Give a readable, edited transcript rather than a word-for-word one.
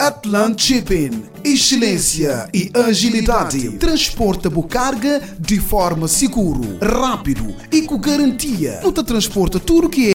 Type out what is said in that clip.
Atlant Shipping, excelência e agilidade. Transporta a carga de forma segura, rápido e com garantia. Não te transporta tudo que é